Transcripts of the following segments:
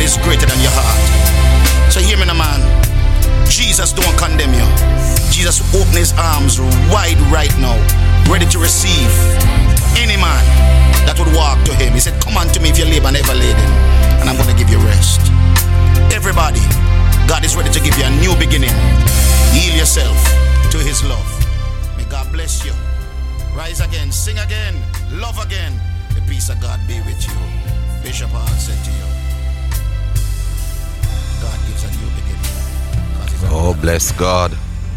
is greater than your heart. So hear me now, man. Jesus don't condemn you. Jesus open his arms wide right now, ready to receive any man that would walk to him. He said, come unto me if you labor and ever laden, and I'm going to give you rest. Everybody, God is ready to give you a new beginning. Yield yourself to his love. May God bless you. Rise again, sing again, love again. The peace of God be with you. Bishop Hall said to you, God gives a new beginning. Oh, bless God.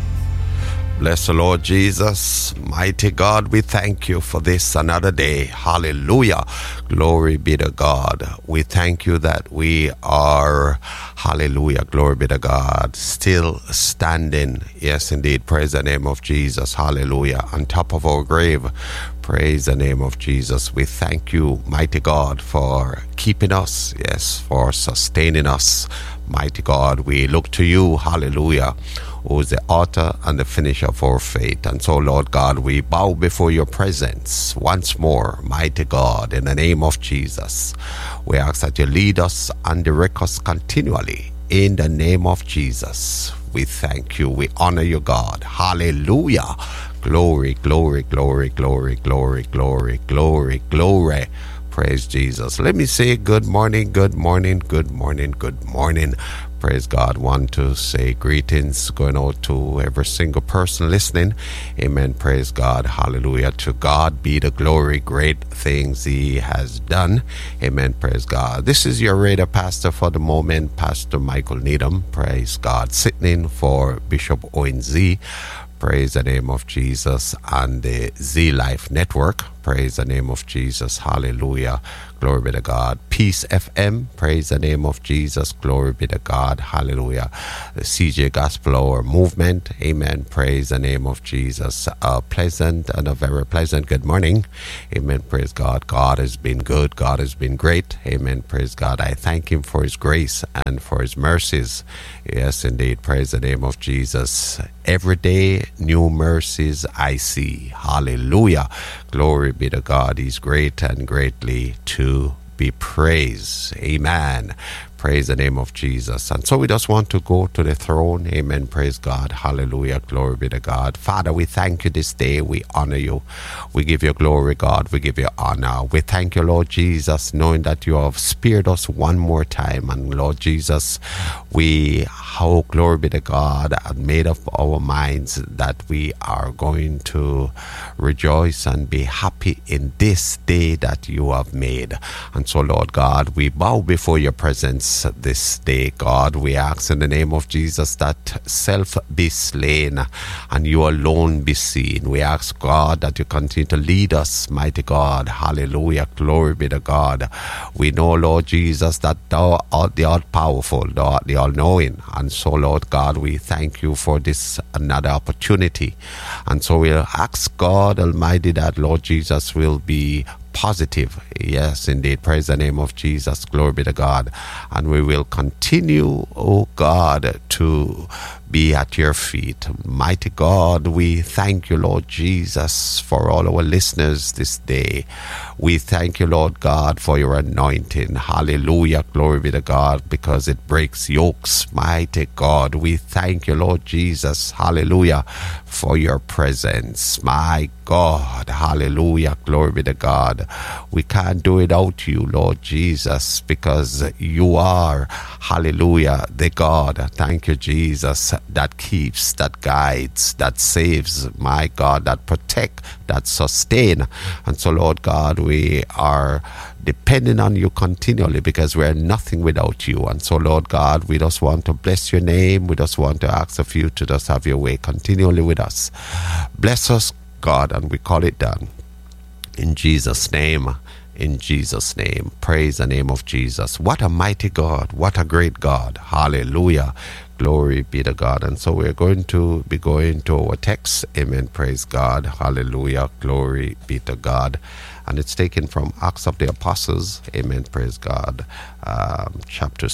Bless the Lord Jesus. Mighty God, we thank you for this another day. Hallelujah. Glory be to God. We thank you that we are, hallelujah, glory be to God, still standing. Yes, indeed. Praise the name of Jesus. Hallelujah. On top of our grave. Praise the name of Jesus. We thank you, mighty God, for keeping us. Yes, for sustaining us. Mighty God, we look to you, hallelujah, who is the author and the finisher of our faith. And so, Lord God, we bow before your presence once more, mighty God, in the name of Jesus. We ask that you lead us and direct us continually in the name of Jesus. We thank you. We honor you, God. Hallelujah. Glory, glory, glory, glory, glory, glory, glory, glory. Praise Jesus. Let me say good morning, good morning, good morning, good morning. Praise God. Want to say greetings going out to every single person listening. Amen. Praise God. Hallelujah. To God be the glory. Great things he has done. Amen. Praise God. This is your radio pastor for the moment, Pastor Michael Needham. Praise God. Sitting in for Bishop Owen Z. Praise the name of Jesus and the Z Life Network. Praise the name of Jesus. Hallelujah. Glory be to God. Peace FM. Praise the name of Jesus. Glory be to God. Hallelujah. The CJ Gospel Hour Movement. Amen. Praise the name of Jesus. A pleasant and a very pleasant good morning. Amen. Praise God. God has been good. God has been great. Amen. Praise God. I thank him for his grace and for his mercies. Yes, indeed. Praise the name of Jesus. Every day, new mercies I see. Hallelujah. Glory be to God. He's great and greatly to be praised. Amen. Praise the name of Jesus. And so we just want to go to the throne. Amen. Praise God. Hallelujah. Glory be to God. Father, we thank you this day. We honor you. We give you glory, God. We give you honor. We thank you, Lord Jesus, knowing that you have spared us one more time. And Lord Jesus, we, oh, glory be to God, have made up our minds that we are going to rejoice and be happy in this day that you have made. And so, Lord God, we bow before your presence this day, God. We ask in the name of Jesus that self be slain and you alone be seen. We ask, God, that you continue to lead us, mighty God. Hallelujah. Glory be to God. We know, Lord Jesus, that thou art the all-powerful, thou art the all-knowing. And so, Lord God, we thank you for this another opportunity. And so we'll ask God Almighty that, Lord Jesus, will be positive. Yes, indeed. Praise the name of Jesus. Glory be to God. And we will continue, oh God, to be at your feet. Mighty God, we thank you, Lord Jesus, for all our listeners this day. We thank you, Lord God, for your anointing. Hallelujah. Glory be to God, because it breaks yokes. Mighty God, we thank you, Lord Jesus. Hallelujah. For your presence. My God. Hallelujah. Glory be to God. We can't do without you, Lord Jesus, because you are, hallelujah, the God. Thank you, Jesus, that keeps, that guides, that saves, my God, that protect, that sustain. And so, Lord God, we are depending on you continually because we are nothing without you. And so, Lord God, we just want to bless your name. We just want to ask of you to just have your way continually with us. Bless us, God, and we call it done. In Jesus' name, in Jesus' name. Praise the name of Jesus. What a mighty God. What a great God. Hallelujah. Glory be to God. And so we're going to be going to our text. Amen. Praise God. Hallelujah. Glory be to God. And it's taken from Acts of the Apostles. Amen. Praise God. Chapter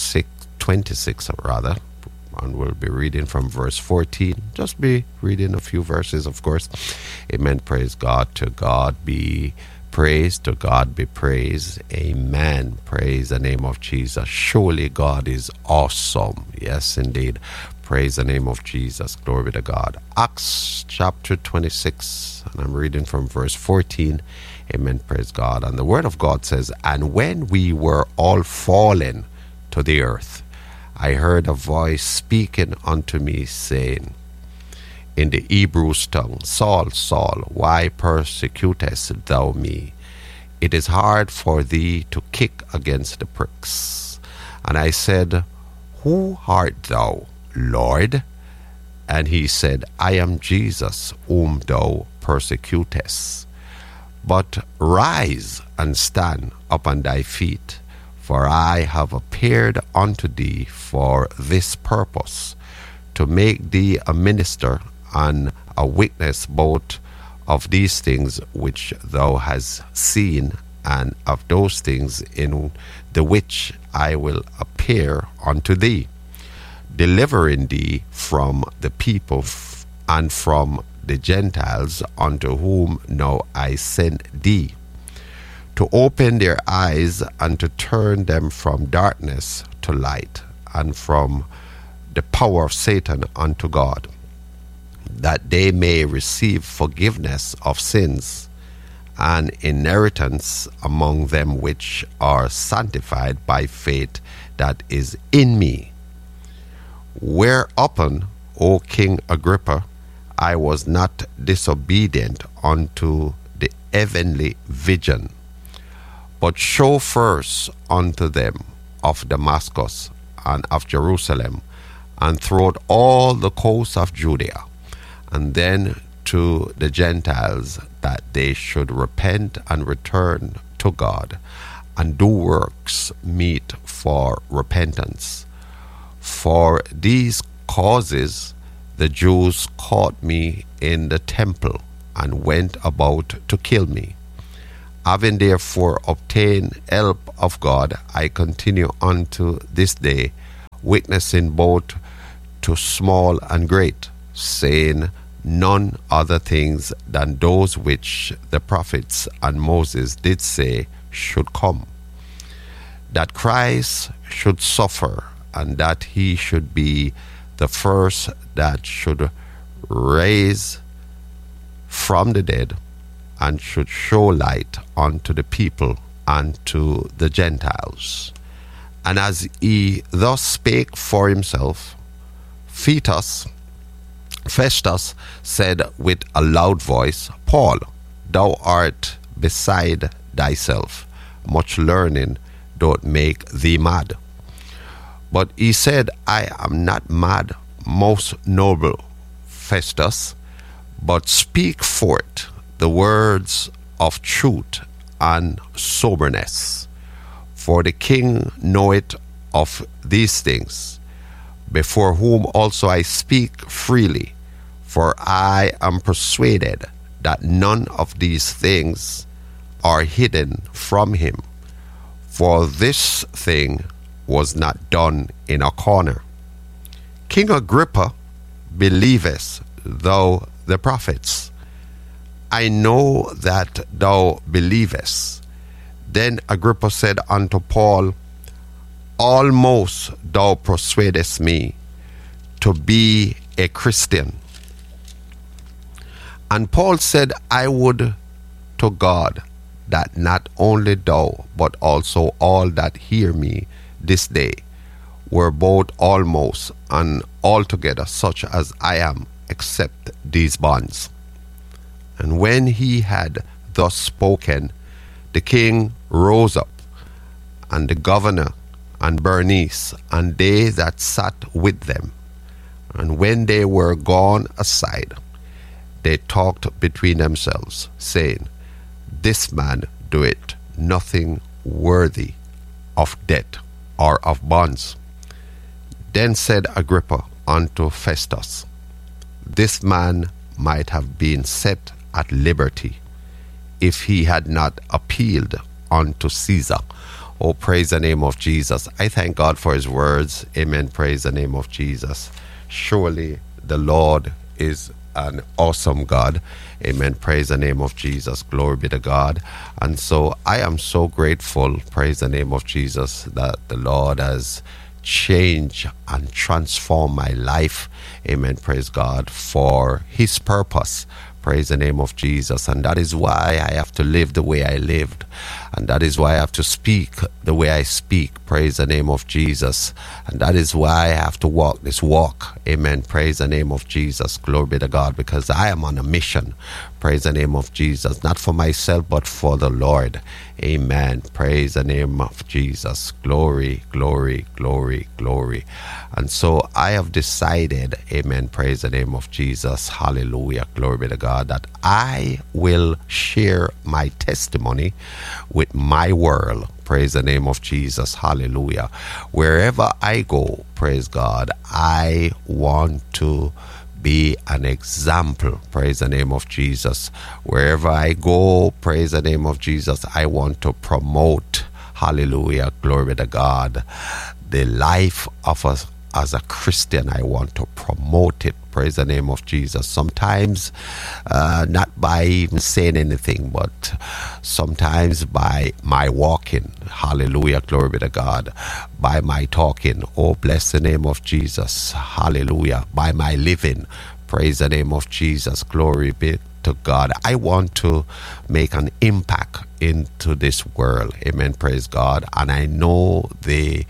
26 rather. And we'll be reading from verse 14. Just be reading a few verses, of course. Amen. Praise God. To God be Praise to God be praised. Amen. Praise the name of Jesus. Surely God is awesome. Yes, indeed. Praise the name of Jesus. Glory be to God. Acts chapter 26, and I'm reading from verse 14. Amen. Praise God. And the word of God says, "And when we were all fallen to the earth, I heard a voice speaking unto me, saying, in the Hebrew tongue, Saul, Saul, why persecutest thou me? It is hard for thee to kick against the pricks. And I said, Who art thou, Lord? And he said, I am Jesus, whom thou persecutest. But rise and stand upon thy feet, for I have appeared unto thee for this purpose, to make thee a minister and a witness both of these things which thou hast seen, and of those things in the which I will appear unto thee, delivering thee from the people and from the Gentiles, unto whom now I send thee, to open their eyes and to turn them from darkness to light, and from the power of Satan unto God, that they may receive forgiveness of sins and inheritance among them which are sanctified by faith that is in me. Whereupon, O King Agrippa, I was not disobedient unto the heavenly vision, but show first unto them of Damascus and of Jerusalem, and throughout all the coasts of Judea, and then to the Gentiles, that they should repent and return to God, and do works meet for repentance. For these causes the Jews caught me in the temple, and went about to kill me. Having therefore obtained help of God, I continue unto this day, witnessing both to small and great, saying none other things than those which the prophets and Moses did say should come, that Christ should suffer, and that he should be the first that should rise from the dead, and should show light unto the people and to the Gentiles. And as he thus spake for himself, Festus said with a loud voice, Paul, thou art beside thyself. Much learning doth make thee mad. But he said, I am not mad, most noble Festus, but speak forth the words of truth and soberness. For the king knoweth of these things, before whom also I speak freely. For I am persuaded that none of these things are hidden from him. For this thing was not done in a corner. King Agrippa, believest thou the prophets? I know that thou believest. Then Agrippa said unto Paul, Almost thou persuadest me to be a Christian. And Paul said, I would to God that not only thou, but also all that hear me this day were both almost and altogether such as I am, except these bonds. And when he had thus spoken, the king rose up, and the governor, and Bernice, and they that sat with them. And when they were gone aside, they talked between themselves, saying, This man doeth nothing worthy of death or of bonds. Then said Agrippa unto Festus, This man might have been set at liberty, if he had not appealed unto Caesar. Oh, praise the name of Jesus. I thank God for his words. Amen. Praise the name of Jesus. Surely the Lord is an awesome God. Amen. Praise the name of Jesus. Glory be to God. And so I am so grateful, praise the name of Jesus, that the Lord has changed and transformed my life. Amen. Praise God, for his purpose. Praise the name of Jesus. And that is why I have to live the way I lived. And that is why I have to speak the way I speak. Praise the name of Jesus. And that is why I have to walk this walk. Amen. Praise the name of Jesus. Glory be to God. Because I am on a mission. Praise the name of Jesus. Not for myself, but for the Lord. Amen. Praise the name of Jesus. Glory, glory, glory, glory. And so I have decided, amen, praise the name of Jesus. Hallelujah. Glory be to God, that I will share my testimony with my world. Praise the name of Jesus. Hallelujah. Wherever I go, praise God, I want to be an example. Praise the name of Jesus. Wherever I go, praise the name of Jesus, I want to promote, hallelujah, glory be to God, the life of us as a Christian. I want to promote it. Praise the name of Jesus. Sometimes not by even saying anything, but sometimes by my walking. Hallelujah. Glory be to God. By my talking. Oh, bless the name of Jesus. Hallelujah. By my living. Praise the name of Jesus. Glory be to God. I want to make an impact into this world. Amen. Praise God. And I know the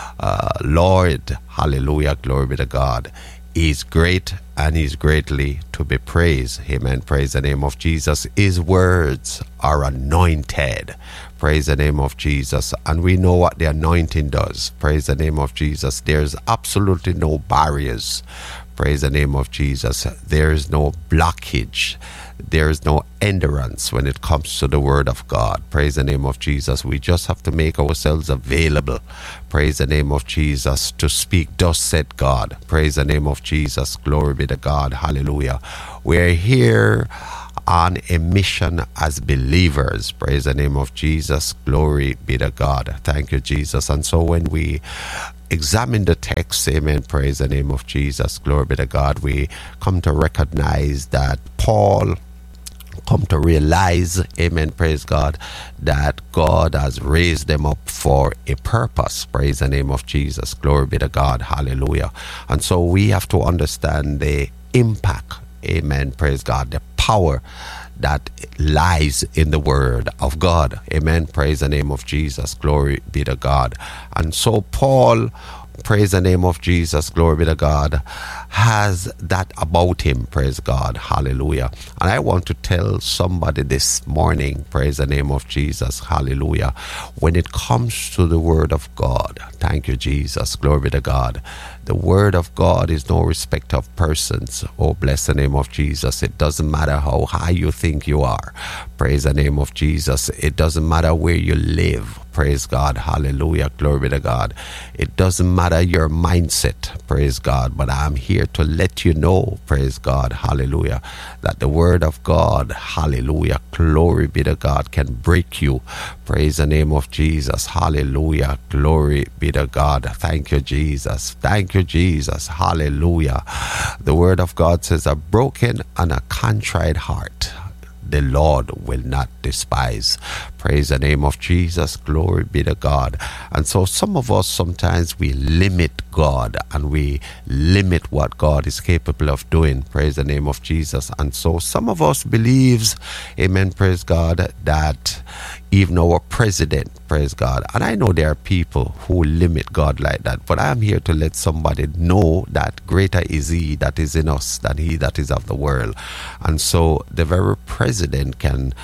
Lord, hallelujah, glory be to God, is great and is greatly to be praised. Amen. Praise the name of Jesus. His words are anointed. Praise the name of Jesus. And we know what the anointing does. Praise the name of Jesus. There's absolutely no barriers. Praise the name of Jesus. There is no blockage. There is no hindrance when it comes to the word of God. Praise the name of Jesus. We just have to make ourselves available. Praise the name of Jesus, to speak, thus said God. Praise the name of Jesus. Glory be to God. Hallelujah. We're here on a mission as believers. Praise the name of Jesus. Glory be to God. Thank you, Jesus. And so when we examine the text, amen, praise the name of Jesus, glory be to God, we come to recognize that Paul come to realize, amen, praise God, that God has raised them up for a purpose. Praise the name of Jesus. Glory be to God. Hallelujah. And so we have to understand the impact, amen, praise God, the power that lies in the word of God. Amen. Praise the name of Jesus. Glory be to God. And so Paul, praise the name of Jesus, glory be to God, has that about him. Praise God. Hallelujah. And I want to tell somebody this morning, praise the name of Jesus, hallelujah, when it comes to the word of God, thank you, Jesus, glory be to God, the word of God is no respect of persons. Oh, bless the name of Jesus. It doesn't matter how high you think you are. Praise the name of Jesus. It doesn't matter where you live. Praise God. Hallelujah. Glory be to God. It doesn't matter your mindset. Praise God. But I'm here to let you know, praise God, hallelujah, that the word of God, hallelujah, glory be to God, can break you. Praise the name of Jesus. Hallelujah. Glory be to God. Thank you, Jesus. Thank you, Jesus. Hallelujah. The word of God says, a broken and a contrite heart the Lord will not despise. Praise the name of Jesus. Glory be to God. And so some of us, sometimes we limit God and we limit what God is capable of doing. Praise the name of Jesus. And so some of us believes, amen, praise God, that even our president, praise God, and I know there are people who limit God like that, but I'm here to let somebody know that greater is he that is in us than he that is of the world. And so the very president can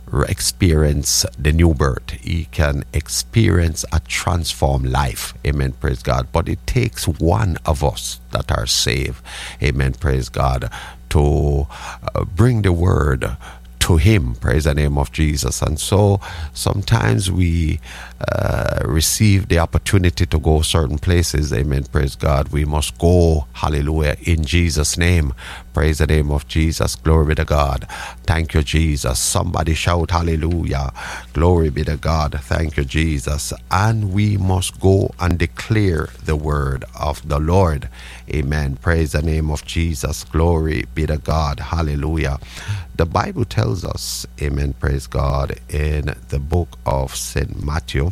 experience the new birth. He can experience a transformed life. Amen, praise God. But it takes one of us that are saved, amen, praise God, to bring the word to him. Praise the name of Jesus. And so sometimes we receive the opportunity to go certain places. Amen. Praise God. We must go. Hallelujah. In Jesus' name. Praise the name of Jesus. Glory be to God. Thank you, Jesus. Somebody shout hallelujah. Glory be to God. Thank you, Jesus. And we must go and declare the word of the Lord. Amen. Praise the name of Jesus. Glory be to God. Hallelujah. The Bible tells us, amen, praise God, in the book of St. Matthew,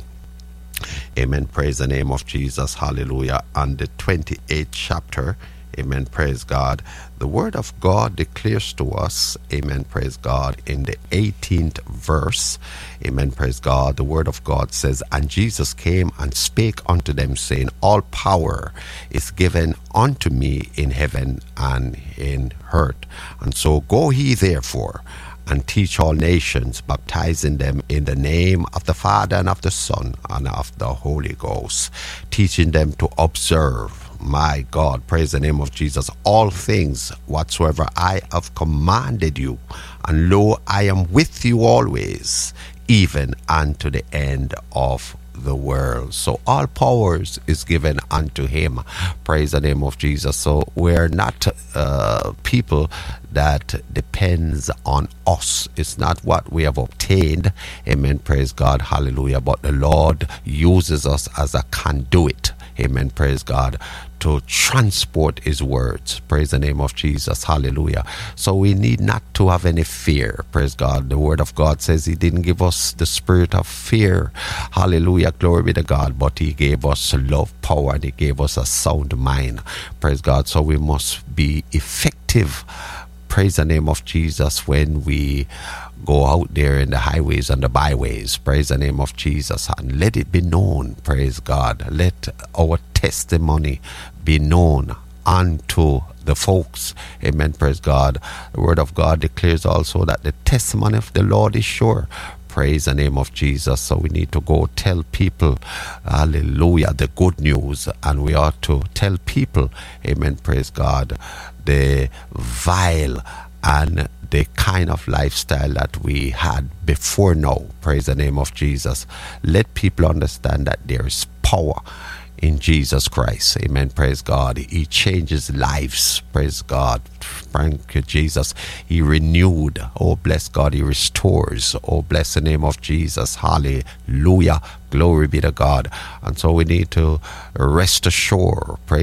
amen, praise the name of Jesus, hallelujah, and the 28th chapter, amen, praise God, the word of God declares to us, amen, praise God, in the 18th verse, amen, praise God, the word of God says, and Jesus came and spake unto them, saying, all power is given unto me in heaven and in earth. And so go ye therefore and teach all nations, baptizing them in the name of the Father and of the Son and of the Holy Ghost, teaching them to observe, my God, praise the name of Jesus, all things whatsoever I have commanded you. And lo, I am with you always, even unto the end of the world. So all powers is given unto him. Praise the name of Jesus. So we're not people that depends on us. It's not what we have obtained. Amen. Praise God. Hallelujah. But the Lord uses us as a conduit. Amen. Praise God. To transport his words. Praise the name of Jesus. Hallelujah. So we need not to have any fear. Praise God. The word of God says he didn't give us the spirit of fear. Hallelujah. Glory be to God. But he gave us love, power, and he gave us a sound mind. Praise God. So we must be effective. Praise the name of Jesus when we go out there in the highways and the byways. Praise the name of Jesus. And let it be known. Praise God. Let our testimony be known unto the folks. Amen. Praise God. The word of God declares also that the testimony of the Lord is sure. Praise the name of Jesus. So we need to go tell people, hallelujah, the good news. And we ought to tell people, amen, praise God, the vile and the kind of lifestyle that we had before now. Praise the name of Jesus. Let people understand that there is power in Jesus Christ. Amen. Praise God. He changes lives. Praise God. Thank you, Jesus. He renewed. Oh, bless God. He restores. Oh, bless the name of Jesus. Hallelujah. Glory be to God. And so we need to rest assured. Praise